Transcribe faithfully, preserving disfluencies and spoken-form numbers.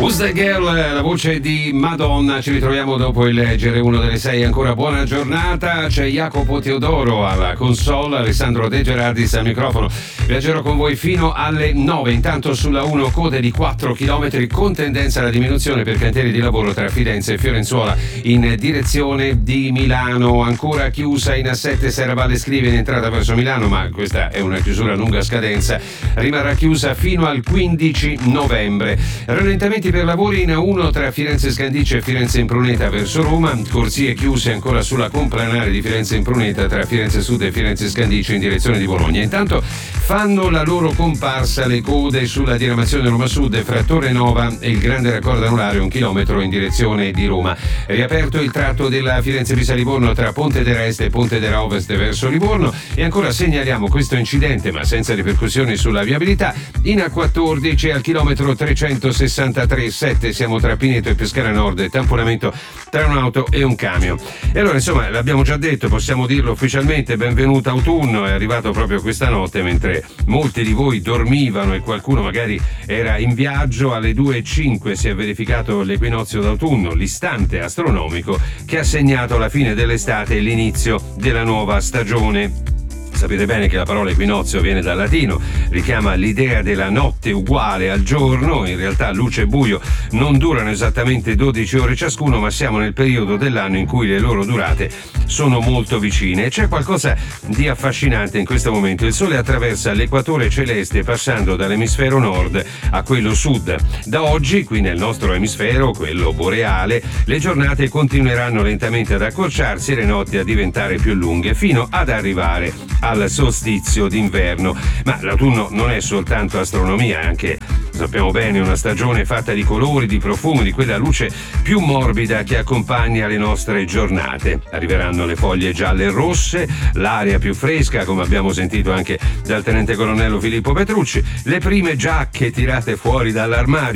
Who's That Girl, la voce di Madonna. Ci ritroviamo dopo il G R uno delle sei. Ancora buona giornata. C'è Jacopo Teodoro alla console, Alessandro De Gerardis al microfono. Viaggerò con voi fino alle nove. Intanto sulla uno code di quattro chilometri con tendenza alla diminuzione per cantieri di lavoro tra Firenze e Fiorenzuola in direzione di Milano. Ancora chiusa in A sette Serravalle Scrivia in entrata verso Milano, ma questa è una chiusura a lunga scadenza. Rimarrà chiusa fino al quindici novembre. Rallentamenti per lavori in A uno tra Firenze Scandiccia e Firenze Impruneta verso Roma. Corsie chiuse ancora sulla complanare di Firenze Impruneta tra Firenze Sud e Firenze Scandiccia in direzione di Bologna. Intanto fanno la loro comparsa le code sulla diramazione Roma Sud fra Torre Nova e il grande raccordo anulare un chilometro in direzione di Roma. Riaperto il tratto della Firenze Pisa Livorno tra Ponte della Est e Ponte della Ovest verso Livorno. E ancora segnaliamo questo incidente, ma senza ripercussioni sulla viabilità, in A quattordici al chilometro trecentosessantatré sette. Siamo tra Pineto e Pescara Nord, tamponamento tra un'auto e un camion. E allora insomma l'abbiamo già detto, possiamo dirlo ufficialmente, benvenuto autunno. È arrivato proprio questa notte mentre molti di voi dormivano e qualcuno magari era in viaggio. Alle due e cinque si è verificato l'equinozio d'autunno, l'istante astronomico che ha segnato la fine dell'estate e l'inizio della nuova stagione. Sapete bene che la parola equinozio viene dal latino, richiama l'idea della notte uguale al giorno. In realtà luce e buio non durano esattamente dodici ore ciascuno, ma siamo nel periodo dell'anno in cui le loro durate sono molto vicine. E c'è qualcosa di affascinante in questo momento. Il sole attraversa l'equatore celeste passando dall'emisfero nord a quello sud. Da oggi, qui nel nostro emisfero, quello boreale, le giornate continueranno lentamente ad accorciarsi e le notti a diventare più lunghe, fino ad arrivare al solstizio d'inverno. Ma l'autunno non è soltanto astronomia, è anche, sappiamo bene, una stagione fatta di colori, di profumi, di quella luce più morbida che accompagna le nostre giornate. Arriveranno le foglie gialle e rosse, l'aria più fresca, come abbiamo sentito anche dal tenente colonnello Filippo Petrucci, le prime giacche tirate fuori dall'armadio